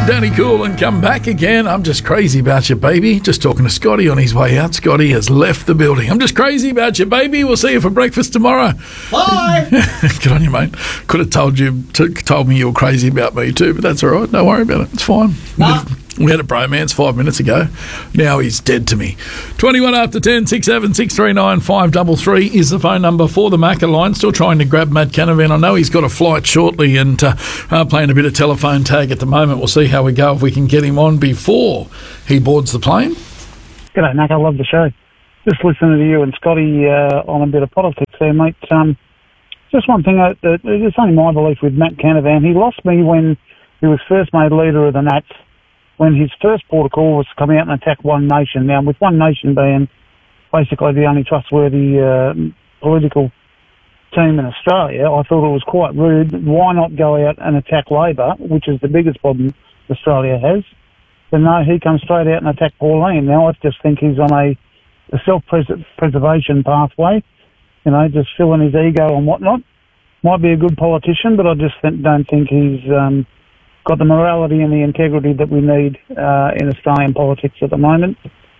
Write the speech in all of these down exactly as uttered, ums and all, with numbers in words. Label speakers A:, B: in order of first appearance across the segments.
A: Danny Cool and come back again. I'm just crazy about you, baby. Just talking to Scotty on his way out. Scotty has left the building. I'm just crazy about you, baby. We'll see you for breakfast tomorrow.
B: Bye.
A: Good on you, mate. Could have told you, t- told me you were crazy about me too, but that's all right. Don't worry about it. It's fine.
B: Nah.
A: We had a bromance five minutes ago. Now he's dead to me. twenty-one after ten, six seven six three nine five three three is the phone number for the Macca line. Still trying to grab Matt Canavan. I know he's got a flight shortly and uh, uh, playing a bit of telephone tag at the moment. We'll see how we go if we can get him on before he boards the plane.
C: G'day, Mac. I love the show. Just listening to you and Scotty uh, on a bit of politics there, mate. Um, just one thing, uh, uh, it's only my belief with Matt Canavan. He lost me when he was first made leader of the Nats, when his first port of call was to come out and attack One Nation. Now, with One Nation being basically the only trustworthy uh, political team in Australia, I thought it was quite rude. Why not go out and attack Labor, which is the biggest problem Australia has? But no, he comes straight out and attack Pauline. Now, I just think he's on a, a self-preservation pathway, you know, just filling his ego and whatnot. Might be a good politician, but I just think, don't think he's... Um, got the morality and the integrity that we need uh, in Australian politics at the moment.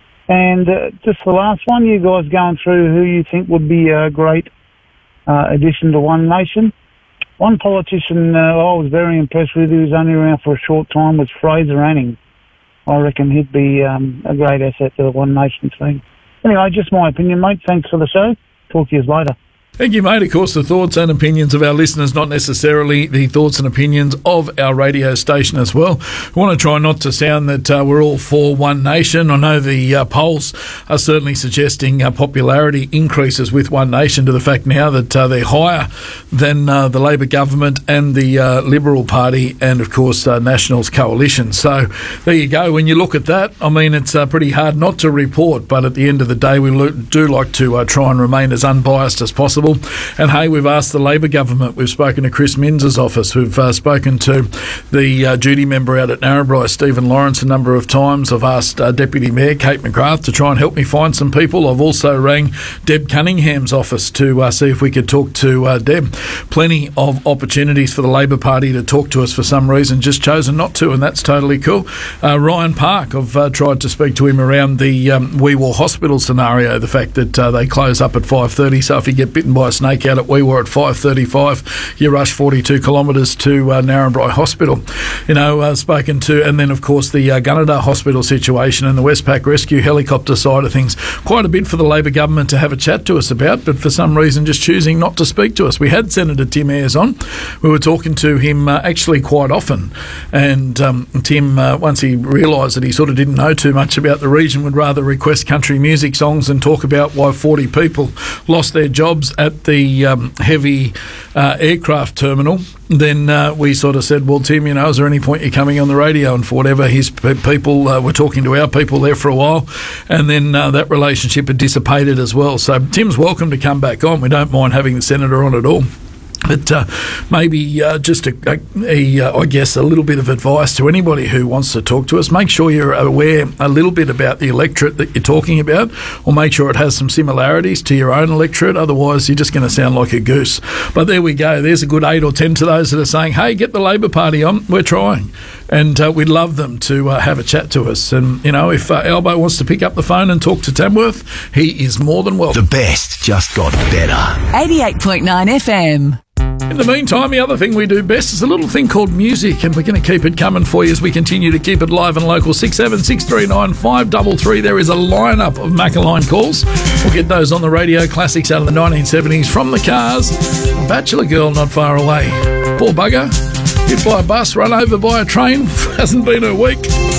C: And uh, just the last one, you guys going through who you think would be a great uh, addition to One Nation. One politician uh, I was very impressed with, who was only around for a short time, was Fraser Anning. I reckon he'd be um, a great asset to the One Nation team. Anyway, just my opinion, mate. Thanks for the show. Talk to you later.
A: Thank you, mate. Of course, the thoughts and opinions of our listeners, not necessarily the thoughts and opinions of our radio station as well. We want to try not to sound that uh, we're all for One Nation. I know the uh, polls are certainly suggesting uh, popularity increases with One Nation, to the fact now that uh, they're higher than uh, the Labor government and the uh, Liberal Party and, of course, uh, Nationals coalition. So there you go. When you look at that, I mean, it's uh, pretty hard not to report, but at the end of the day, we lo- do like to uh, try and remain as unbiased as possible. And hey, we've asked the Labor government, we've spoken to Chris Minns' office, we've uh, spoken to the uh, duty member out at Narrabri, Stephen Lawrence, a number of times. I've asked uh, Deputy Mayor Kate McGrath to try and help me find some people. I've also rang Deb Cunningham's office to uh, see if we could talk to uh, Deb. Plenty of opportunities for the Labor Party to talk to us, for some reason just chosen not to, and that's totally cool. Uh, Ryan Park, I've uh, tried to speak to him around the um, Wee Waa Hospital scenario, the fact that uh, they close up at five thirty, so if you get bitten by a snake out at Wee Waa at five thirty-five, you rush forty-two kilometres to uh, Narrabri Hospital. You know, uh, spoken to, and then of course the uh, Gunnedah Hospital situation and the Westpac Rescue helicopter side of things. Quite a bit for the Labor government to have a chat to us about, but for some reason just choosing not to speak to us. We had Senator Tim Ayres on. We were talking to him uh, actually quite often, and um, Tim, uh, once he realised that he sort of didn't know too much about the region, would rather request country music songs and talk about why forty people lost their jobs at the Um, heavy uh, aircraft terminal. Then uh, we sort of said, well, Tim, you know, is there any point you're coming on the radio? And for whatever, his pe- people uh, were talking to our people there for a while, and then uh, that relationship had dissipated as well. So Tim's welcome to come back on. We don't mind having the Senator on at all. But uh, maybe uh, just, a, a, a, uh, I guess, a little bit of advice to anybody who wants to talk to us. Make sure you're aware a little bit about the electorate that you're talking about, or make sure it has some similarities to your own electorate. Otherwise, you're just going to sound like a goose. But there we go. There's a good eight or ten to those that are saying, hey, get the Labor Party on. We're trying. And uh, we'd love them to uh, have a chat to us. And, you know, if uh, Albo wants to pick up the phone and talk to Tamworth, he is more than welcome.
D: The best just got better.
E: eighty-eight point nine F M.
A: In the meantime, the other thing we do best is a little thing called music, and we're going to keep it coming for you as we continue to keep it live and local. six seven six three nine five three three. There is a lineup of Macca-line calls. We'll get those on the radio. Classics out of the nineteen seventies from the Cars. Bachelor Girl not far away. Poor bugger. Hit by a bus, run over by a train. Hasn't been a week.